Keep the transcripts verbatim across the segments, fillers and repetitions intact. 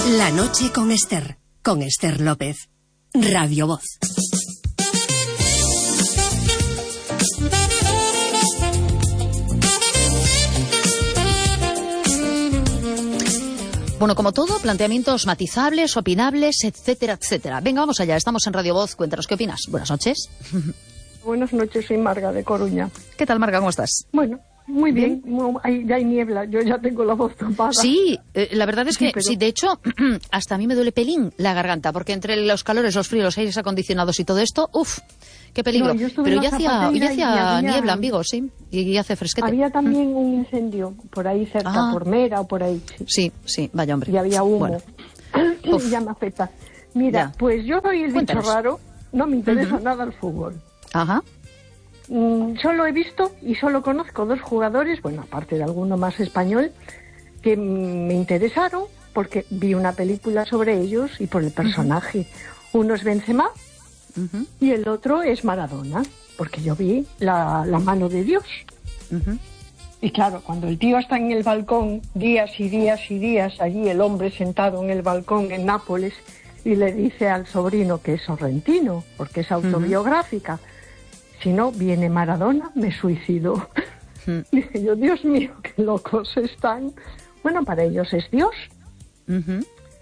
La noche con Esther, con Esther López. Radio Voz. Bueno, como todo, planteamientos matizables, opinables, etcétera, etcétera. Venga, vamos allá, estamos en Radio Voz, cuéntanos qué opinas. Buenas noches. Buenas noches, soy Marga de Coruña. ¿Qué tal, Marga? ¿Cómo estás? Bueno, muy bien, bien. Muy, hay, ya hay niebla, yo ya tengo la voz tapada. Sí, eh, la verdad es que, sí, pero... sí, de hecho, hasta a mí me duele pelín la garganta, porque entre los calores, los fríos, los aires acondicionados y todo esto, uff, qué peligro. No, pero ya hacía, ya hacía había... niebla en Vigo, sí, y, y hace fresquete. Había también un incendio por ahí cerca, ah. por Mera o por ahí. Sí, sí, sí, vaya hombre. Y había humo. Bueno. Ya me afecta. Mira, ya. Pues yo soy el Cuéntanos. bicho raro, no me interesa uh-huh. nada el fútbol. Ajá. Mm, solo he visto y solo conozco dos jugadores, bueno, aparte de alguno más español, que me interesaron porque vi una película sobre ellos y por el personaje. Uh-huh. Uno es Benzema uh-huh. y el otro es Maradona, porque yo vi la, la mano de Dios. Uh-huh. Y claro, cuando el tío está en el balcón, días y días y días, allí el hombre sentado en el balcón en Nápoles, y le dice al sobrino que es sorrentino, porque es autobiográfica. Uh-huh. Si no, viene Maradona, me suicido. Uh-huh. Dije yo, Dios mío, qué locos están. Bueno, para ellos es Dios. Uh-huh.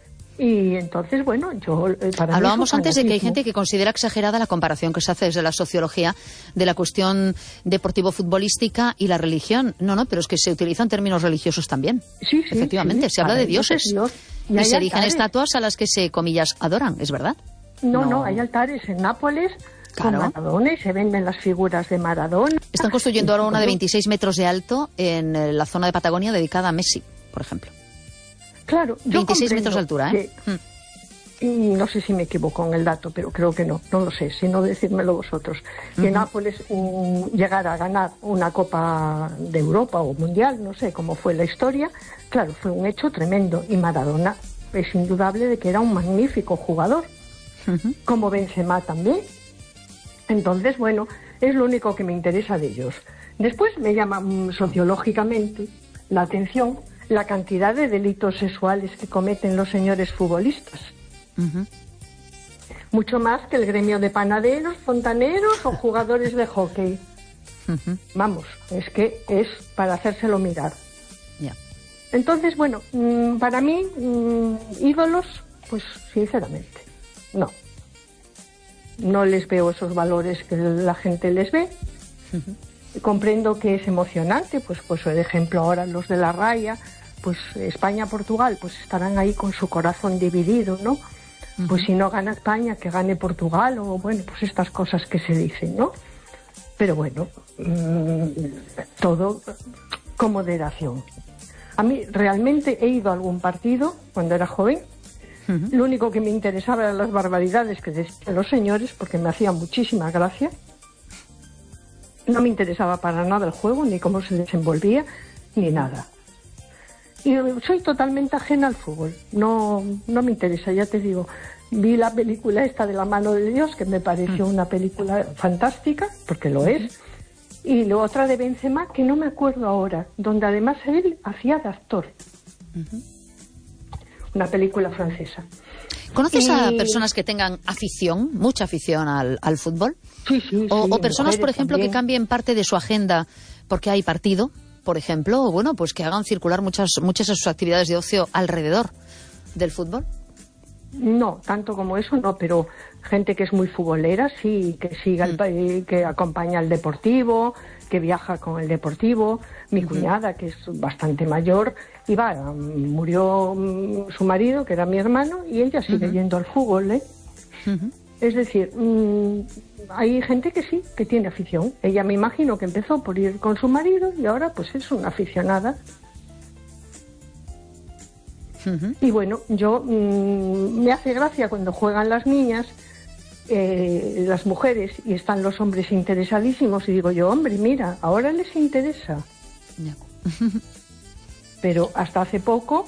Y entonces, bueno, yo... Eh, para Hablábamos antes de que hay gente que considera exagerada la comparación que se hace desde la sociología de la cuestión deportivo-futbolística y la religión. No, no, pero es que se utilizan términos religiosos también. Sí, sí. Efectivamente, sí. se habla para de dioses. Dios. Y, y se erigen estatuas a las que se, comillas, adoran, ¿es verdad? No, no, no hay altares en Nápoles claro. con Maradona y se venden las figuras de Maradona. Están construyendo ahora una de veintiséis metros de alto en la zona de Patagonia dedicada a Messi, por ejemplo. Claro, yo veintiséis metros de altura, ¿eh? Que, mm. No sé si me equivoco en el dato, pero creo que no, no lo sé, si no decírmelo vosotros. Uh-huh. Que Nápoles um, llegara a ganar una Copa de Europa o Mundial, no sé cómo fue la historia, claro, fue un hecho tremendo. Y Maradona es indudable de que era un magnífico jugador, uh-huh. como Benzema también. Entonces, bueno, es lo único que me interesa de ellos. Después me llama um, sociológicamente la atención la cantidad de delitos sexuales que cometen los señores futbolistas. Uh-huh. Mucho más que el gremio de panaderos, fontaneros o jugadores de hockey. Uh-huh. Vamos, es que es para hacérselo mirar. Yeah. Entonces, bueno, mmm, para mí, mmm, ídolos, pues sinceramente, no. No les veo esos valores que la gente les ve. Uh-huh. Comprendo que es emocionante, pues pues por ejemplo ahora los de la raya, pues España-Portugal, pues estarán ahí con su corazón dividido, ¿no? Uh-huh. Pues si no gana España, que gane Portugal, o bueno, pues estas cosas que se dicen, ¿no? Pero bueno, mmm, todo con moderación. A mí realmente he ido a algún partido cuando era joven. Uh-huh. Lo único que me interesaba eran las barbaridades que decían los señores, porque me hacía muchísima gracia. No me interesaba para nada el juego, ni cómo se desenvolvía, ni nada. Y soy totalmente ajena al fútbol. No, no me interesa, ya te digo. Vi la película esta de La mano de Dios, que me pareció una película fantástica, porque lo es. Y la otra de Benzema, que no me acuerdo ahora, donde además él hacía de actor. Uh-huh. Una película francesa. ¿Conoces y... a personas que tengan afición, mucha afición al, al fútbol? Sí, sí, o, sí. O personas, por ejemplo, también. que cambien parte de su agenda porque hay partido, por ejemplo, o bueno, pues que hagan circular muchas, muchas de sus actividades de ocio alrededor del fútbol. No, tanto como eso no, pero gente que es muy futbolera, sí, que siga, mm. el, que acompaña al Deportivo, que viaja con el Deportivo. Mi uh-huh. cuñada, que es bastante mayor, iba, murió um, su marido, que era mi hermano, y ella sigue uh-huh. yendo al fútbol, ¿eh? Uh-huh. Es decir, mmm, hay gente que sí, que tiene afición. Ella me imagino que empezó por ir con su marido y ahora pues es una aficionada. Uh-huh. Y bueno, yo mmm, me hace gracia cuando juegan las niñas, eh, las mujeres, y están los hombres interesadísimos, y digo yo, hombre, mira, ahora les interesa. Yeah. Pero hasta hace poco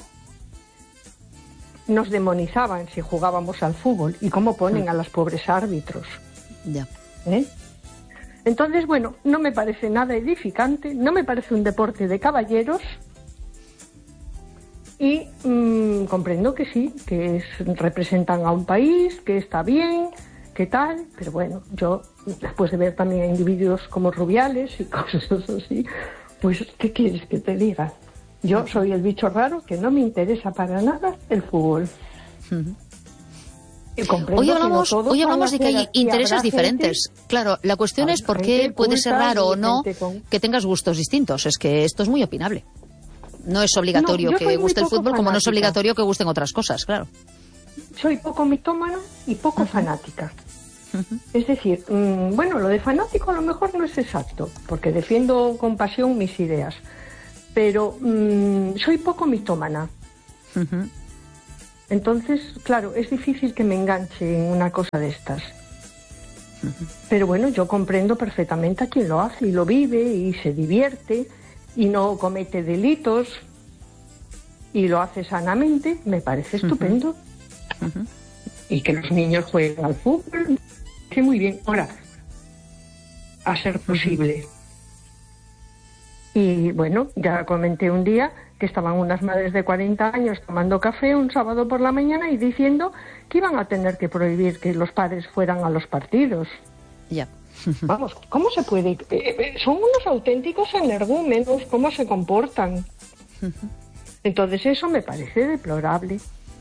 nos demonizaban si jugábamos al fútbol, y cómo ponen a los pobres árbitros. Ya. ¿Eh? Entonces, bueno, no me parece nada edificante, no me parece un deporte de caballeros, y mmm, comprendo que sí, que es, representan a un país, que está bien, que tal, pero bueno, yo, después de ver también a individuos como Rubiales y cosas así, pues, ¿qué quieres que te diga? Yo soy el bicho raro que no me interesa para nada el fútbol. Uh-huh. Hoy hablamos, no hoy hablamos de que hay intereses diferentes. Gente, claro, la cuestión es por qué puede ser raro o no con... que tengas gustos distintos. Es que esto es muy opinable. No es obligatorio no, que guste el fútbol fanática. Como no es obligatorio que gusten otras cosas, claro. Soy poco mitómana y poco uh-huh. fanática. Uh-huh. Es decir, mmm, bueno, lo de fanático a lo mejor no es exacto, porque defiendo con pasión mis ideas. Pero mmm, soy poco mitómana. Uh-huh. Entonces, claro, es difícil que me enganche en una cosa de estas. Uh-huh. Pero bueno, yo comprendo perfectamente a quien lo hace y lo vive y se divierte y no comete delitos y lo hace sanamente, me parece estupendo. Uh-huh. Y que los niños jueguen al fútbol, que muy bien. Ahora, a ser posible. Uh-huh. Y bueno, ya comenté un día que estaban unas madres de cuarenta años tomando café un sábado por la mañana y diciendo que iban a tener que prohibir que los padres fueran a los partidos. Ya. Vamos, ¿cómo se puede? Eh, eh, son unos auténticos energúmenos, ¿cómo se comportan? Entonces eso me parece deplorable.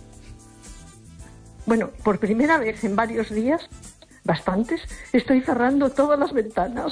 Bueno, por primera vez en varios días, bastantes, estoy cerrando todas las ventanas.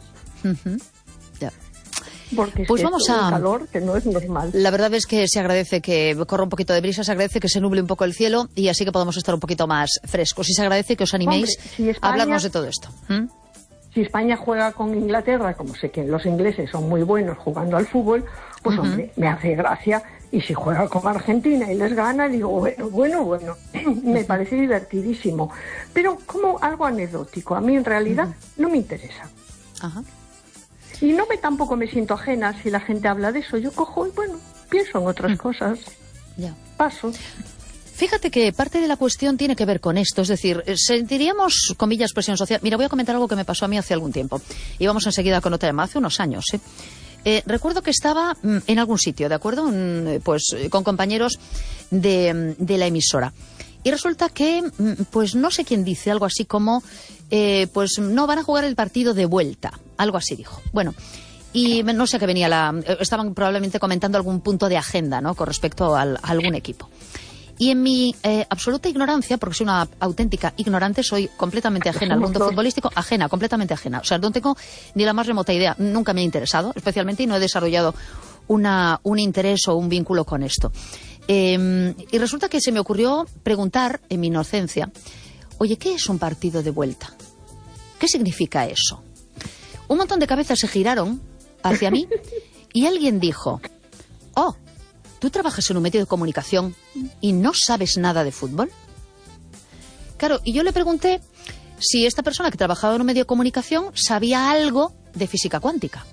Ya. Porque es pues que vamos es a un calor que no es normal. La verdad es que se agradece que corra un poquito de brisa, se agradece que se nuble un poco el cielo y así que podamos estar un poquito más frescos. Y se agradece que os animéis Hombre, si España, a hablarnos de todo esto. ¿Mm? Si España juega con Inglaterra, como sé que los ingleses son muy buenos jugando al fútbol, pues uh-huh. hombre, me hace gracia. Y si juega con Argentina y les gana, digo, bueno, bueno, bueno, me parece divertidísimo. Pero como algo anecdótico, a mí en realidad uh-huh. no me interesa. Ajá. Uh-huh. Y no me tampoco me siento ajena si la gente habla de eso. Yo cojo y bueno, pienso en otras cosas. Ya. Paso. Fíjate que parte de la cuestión tiene que ver con esto. Es decir, sentiríamos, comillas, presión social. Mira, voy a comentar algo que me pasó a mí hace algún tiempo. Y vamos enseguida con otro tema. Hace unos años, ¿eh? Eh, recuerdo que estaba mm, en algún sitio, ¿de acuerdo? Mm, pues con compañeros de, de la emisora. Y resulta que, pues no sé quién dice, algo así como, eh, pues no van a jugar el partido de vuelta. Algo así dijo. Bueno, y no sé qué venía la... Estaban probablemente comentando algún punto de agenda, ¿no? Con respecto al, a algún equipo. Y en mi eh, absoluta ignorancia, porque soy una auténtica ignorante, soy completamente ajena al mundo futbolístico, ajena, completamente ajena. O sea, no tengo ni la más remota idea. Nunca me ha interesado, especialmente, y no he desarrollado una, un interés o un vínculo con esto. Eh, y resulta que se me ocurrió preguntar, en mi inocencia, oye, ¿qué es un partido de vuelta? ¿Qué significa eso? Un montón de cabezas se giraron hacia mí y alguien dijo, oh, ¿tú trabajas en un medio de comunicación y no sabes nada de fútbol? Claro, y yo le pregunté si esta persona que trabajaba en un medio de comunicación sabía algo de física cuántica,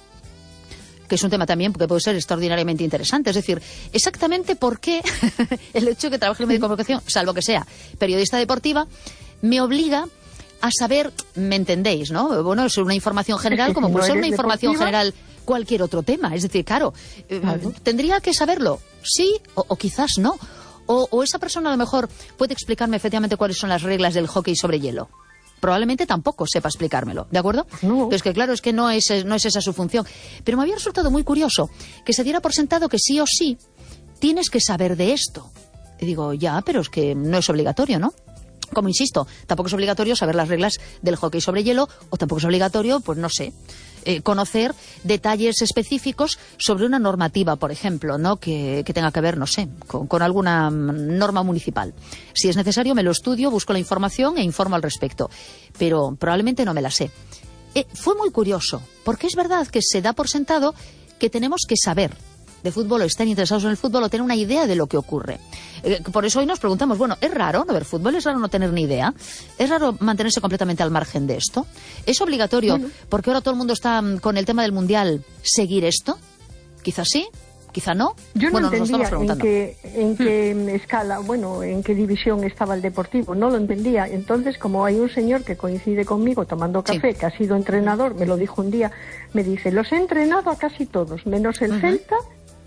que es un tema también que puede ser extraordinariamente interesante. Es decir, exactamente por qué el hecho de que trabaje en un medio de comunicación, salvo que sea periodista deportiva, me obliga a saber, ¿me entendéis, no? Bueno, es una información general como puede ser una información general cualquier otro tema. Es decir, claro, claro. ¿tendría que saberlo? Sí o, o quizás no. O, o esa persona a lo mejor puede explicarme efectivamente cuáles son las reglas del hockey sobre hielo. Probablemente tampoco sepa explicármelo, ¿de acuerdo? No. Pero es que claro, es que no es, no es esa su función. Pero me había resultado muy curioso que se diera por sentado que sí o sí tienes que saber de esto. Y digo, ya, pero es que no es obligatorio, ¿no? Como insisto, tampoco es obligatorio saber las reglas del hockey sobre hielo, o tampoco es obligatorio, pues no sé, eh, conocer detalles específicos sobre una normativa, por ejemplo, ¿no? Que, que tenga que ver, no sé, con, con alguna norma municipal. Si es necesario, me lo estudio, busco la información e informo al respecto. Pero probablemente no me la sé. Eh, fue muy curioso, porque es verdad que se da por sentado que tenemos que saber de fútbol o estén interesados en el fútbol o tener una idea de lo que ocurre. Eh, por eso hoy nos preguntamos, bueno, ¿es raro no ver fútbol? ¿Es raro no tener ni idea? ¿Es raro mantenerse completamente al margen de esto? ¿Es obligatorio, bueno, porque ahora todo el mundo está con el tema del Mundial, seguir esto? Quizás sí, quizá no. Yo no bueno, entendía nos estamos preguntando. en qué, en qué hmm. escala, bueno, en qué división estaba el Deportivo. No lo entendía. Entonces, como hay un señor que coincide conmigo tomando café, sí, que ha sido entrenador, me lo dijo un día, me dice, los he entrenado a casi todos, menos el uh-huh. Celta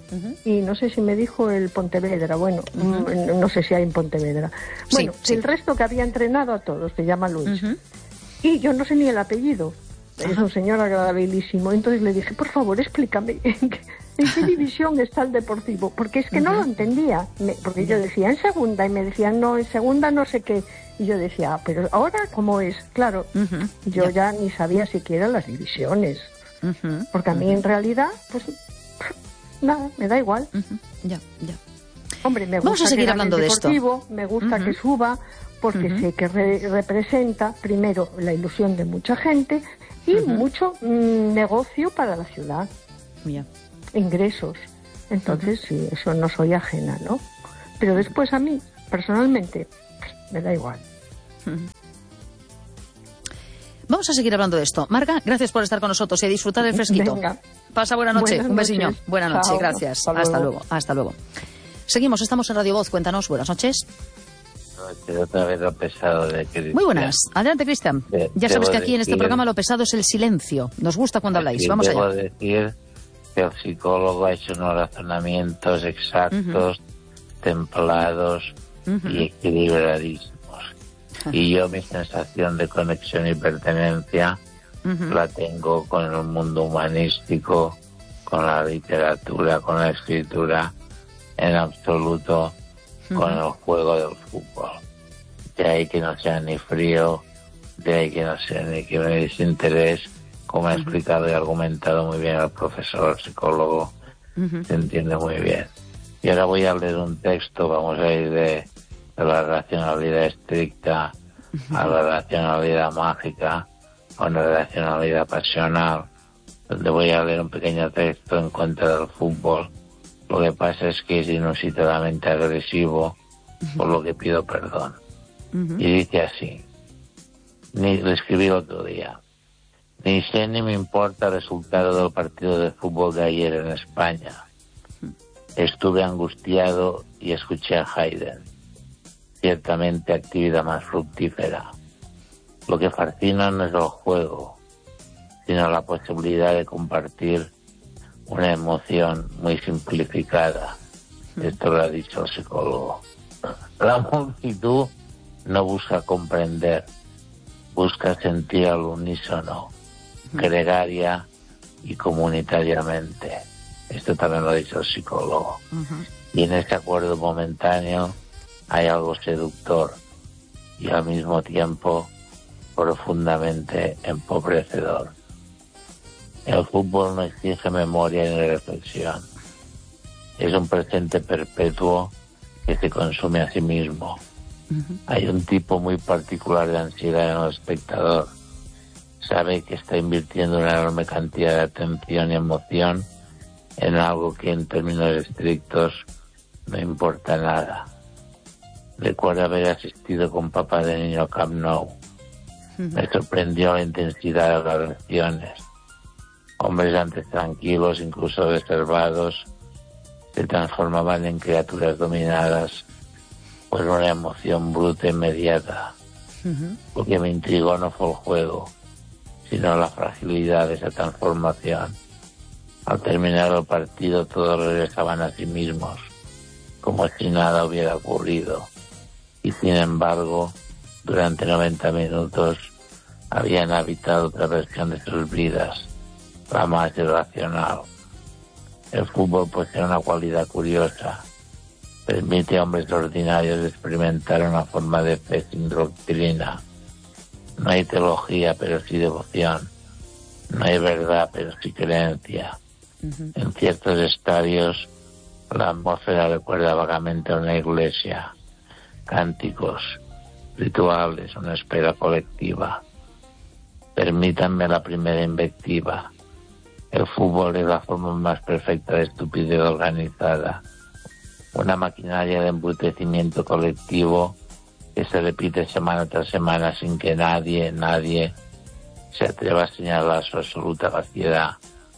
Uh-huh. Y no sé si me dijo el Pontevedra, bueno, uh-huh. no sé si hay en Pontevedra. Bueno, sí, sí. El resto que había entrenado a todos, se llama Luis. Uh-huh. Y yo no sé ni el apellido. Es un señor agradabilísimo. Entonces le dije, por favor, explícame en qué, en qué división está el Deportivo. Porque es que uh-huh. no lo entendía. Me, porque yo decía, en segunda. Y me decían, no, en segunda no sé qué. Y yo decía, ah, pero ahora, ¿cómo es? Claro, uh-huh. yo yeah. ya ni sabía siquiera las divisiones. Uh-huh. Porque a mí, uh-huh. en realidad, pues, nada, me da igual. Uh-huh. Ya, ya. Hombre, me gusta Vamos a seguir que hablando el de esto. Me gusta uh-huh. que suba, porque uh-huh. sé que re- representa, primero, la ilusión de mucha gente... Y uh-huh. mucho mm, negocio para la ciudad. Yeah. Ingresos. Entonces, uh-huh. sí, eso no soy ajena, ¿no? Pero después a mí, personalmente, me da igual. Uh-huh. Vamos a seguir hablando de esto. Marga, gracias por estar con nosotros y a disfrutar del fresquito. Venga. Pasa buena noche. Buenas Un besiño. Noches. Buena noche. Chao. Gracias. Hasta luego. Hasta luego. Hasta luego. Seguimos. Estamos en Radio Voz. Cuéntanos. Buenas noches. Otra vez lo pesado de Cristian. Muy buenas. Adelante, Cristian. Ya sabes que aquí en este programa lo pesado es el silencio. Nos gusta cuando habláis. Vamos debo allá. Debo decir que el psicólogo ha hecho unos razonamientos exactos, uh-huh. templados uh-huh. y equilibradísimos. Uh-huh. Y yo mi sensación de conexión y pertenencia uh-huh. la tengo con el mundo humanístico, con la literatura, con la escritura, en absoluto con el juego del fútbol. De ahí que no sea ni frío, de ahí que no sea ni que me desinterés, como ha explicado y argumentado muy bien el profesor, el psicólogo, uh-huh. se entiende muy bien. Y ahora voy a leer un texto, vamos a ir de, de la racionalidad estricta uh-huh. a la racionalidad mágica, a una racionalidad pasional, donde voy a leer un pequeño texto en contra del fútbol. Lo que pasa es que es inusitadamente agresivo, por lo que pido perdón. Uh-huh. Y dice así, ni, lo escribí otro día, ni sé ni me importa el resultado del partido de fútbol de ayer en España. Uh-huh. Estuve angustiado y escuché a Haydn. Ciertamente actividad más fructífera. Lo que fascina no es el juego, sino la posibilidad de compartir una emoción muy simplificada. Esto lo ha dicho el psicólogo. La multitud no busca comprender, busca sentir al unísono, gregaria y comunitariamente. Esto también lo ha dicho el psicólogo. Uh-huh. Y en ese acuerdo momentáneo hay algo seductor y al mismo tiempo profundamente empobrecedor. El fútbol no exige memoria ni reflexión. Es un presente perpetuo que se consume a sí mismo. Uh-huh. Hay un tipo muy particular de ansiedad en el espectador. Sabe que está invirtiendo una enorme cantidad de atención y emoción en algo que en términos estrictos no importa nada. Recuerdo haber asistido con papá de niño a Camp Nou. Uh-huh. Me sorprendió la intensidad de las reacciones. Hombres antes tranquilos, incluso reservados, se transformaban en criaturas dominadas por una emoción bruta e inmediata. Uh-huh. Lo que me intrigó no fue el juego, sino la fragilidad de esa transformación. Al terminar el partido todos regresaban a sí mismos, como si nada hubiera ocurrido. Y sin embargo, durante noventa minutos habían habitado otra versión de sus vidas, la más irracional. El fútbol posee una cualidad curiosa. Permite a hombres ordinarios experimentar una forma de fe sin doctrina. No hay teología, pero sí devoción. No hay verdad, pero sí creencia. Uh-huh. En ciertos estadios, la atmósfera recuerda vagamente a una iglesia. Cánticos, rituales, una espera colectiva. Permítanme la primera invectiva. El fútbol es la forma más perfecta de estupidez organizada. Una maquinaria de embrutecimiento colectivo que se repite semana tras semana sin que nadie, nadie se atreva a señalar su absoluta vaciedad.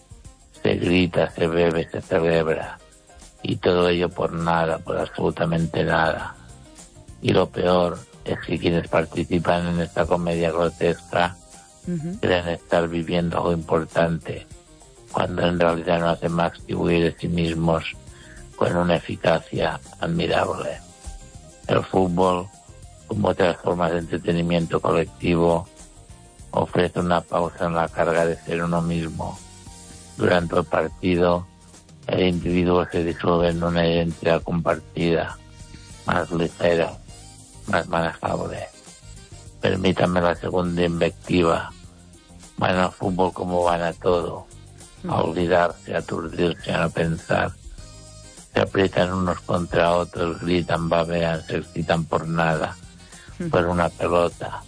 Se grita, se bebe, se celebra. Y todo ello por nada, por absolutamente nada. Y lo peor es que quienes participan en esta comedia grotesca uh-huh. creen estar viviendo algo importante, cuando en realidad no hacen más que huir de sí mismos con una eficacia admirable. El fútbol, como otras formas de entretenimiento colectivo, ofrece una pausa en la carga de ser uno mismo. Durante el partido, el individuo se disuelve en una identidad compartida, más ligera, más manejable. Permítanme la segunda invectiva. Van al fútbol como van a todo, a olvidarse, a aturdirse, a no pensar. Se aprietan unos contra otros, gritan, babean, se excitan por nada, por una pelota.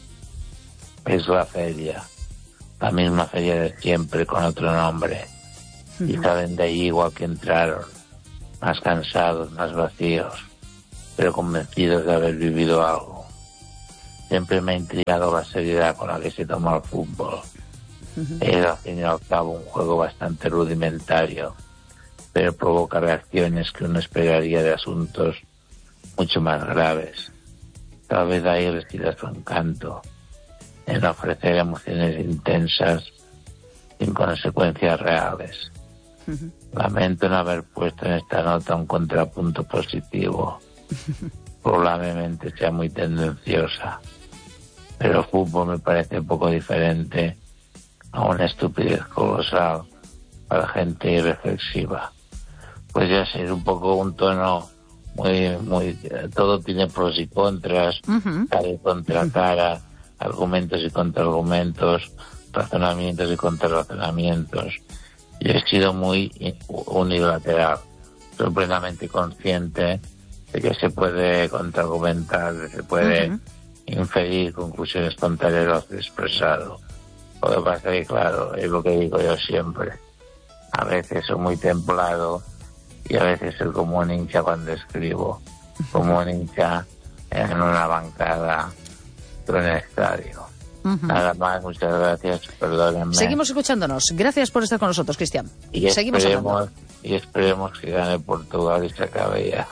Es la feria, la misma feria de siempre, con otro nombre. Y salen de allí igual que entraron, más cansados, más vacíos, pero convencidos de haber vivido algo. Siempre me ha intrigado la seriedad con la que se toma el fútbol. Uh-huh. Es al fin y al cabo un juego bastante rudimentario, pero provoca reacciones que uno esperaría de asuntos mucho más graves. Tal vez ahí resida su encanto, en ofrecer emociones intensas sin consecuencias reales. Uh-huh. Lamento no haber puesto en esta nota un contrapunto positivo. Probablemente sea muy tendenciosa, pero el fútbol me parece un poco diferente a una estupidez colosal para gente irreflexiva. Pues ya ser un poco un tono muy, muy, todo tiene pros y contras, uh-huh. cara y contra cara, argumentos y contraargumentos, razonamientos y contrarrazonamientos. Yo he sido muy unilateral, soy plenamente consciente de que se puede contraargumentar, de que se puede uh-huh. inferir conclusiones contrarias a lo expresado. Lo que pasa es que, claro, es lo que digo yo siempre. A veces soy muy templado y a veces soy como un hincha cuando escribo, como un hincha en una bancada de un estadio. Uh-huh. Nada más, muchas gracias, perdónenme. Seguimos escuchándonos. Gracias por estar con nosotros, Cristian. Y Seguimos esperemos, hablando. Y esperemos que gane Portugal y se acabe ya.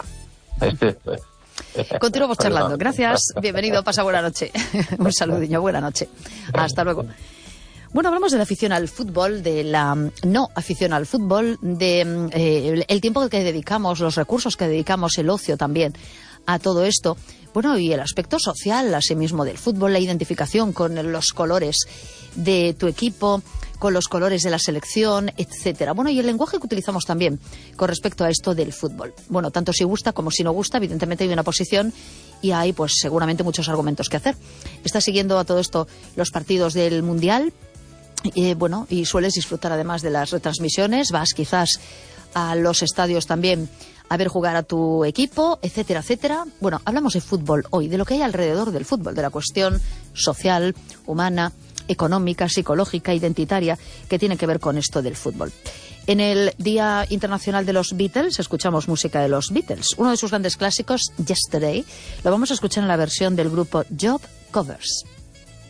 Continuamos charlando. Gracias. Bienvenido. Pasa buena noche. Un saludillo. Buena noche. Hasta luego. Bueno, hablamos de la afición al fútbol, de la no afición al fútbol, de eh, el tiempo que dedicamos, los recursos que dedicamos, el ocio también a todo esto. Bueno, y el aspecto social, asimismo, del fútbol, la identificación con los colores de tu equipo, con los colores de la selección, etcétera. Bueno, y el lenguaje que utilizamos también con respecto a esto del fútbol. Bueno, tanto si gusta como si no gusta, evidentemente hay una posición y hay, pues, seguramente muchos argumentos que hacer. Estás siguiendo a todo esto los partidos del Mundial, eh, bueno, y sueles disfrutar además de las retransmisiones, vas quizás a los estadios también a ver jugar a tu equipo, etcétera, etcétera. Bueno, hablamos de fútbol hoy, de lo que hay alrededor del fútbol, de la cuestión social, humana, económica, psicológica, identitaria, que tiene que ver con esto del fútbol. En el Día Internacional de los Beatles escuchamos música de los Beatles. Uno de sus grandes clásicos, Yesterday, lo vamos a escuchar en la versión del grupo Job Covers.